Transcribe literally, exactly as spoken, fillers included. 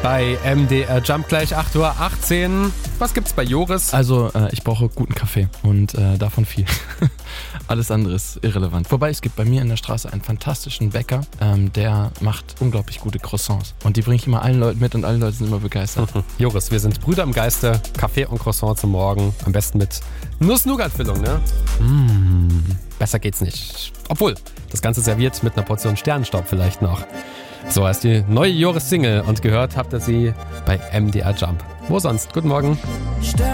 Bei M D R Jump gleich acht Uhr achtzehn. Was gibt's bei Joris? Also, äh, ich brauche guten Kaffee und äh, davon viel. Alles andere ist irrelevant. Wobei, es gibt bei mir in der Straße einen fantastischen Bäcker, ähm, der macht unglaublich gute Croissants. Und die bringe ich immer allen Leuten mit und alle Leute sind immer begeistert. Joris, wir sind Brüder im Geiste. Kaffee und Croissant zum Morgen. Am besten mit Nuss-Nougat-Füllung, ne? Mmh, besser geht's nicht. Obwohl, das Ganze serviert mit einer Portion Sternenstaub vielleicht noch. So heißt die neue Joris-Single und gehört habt ihr sie bei M D R Jump. Wo sonst? Guten Morgen.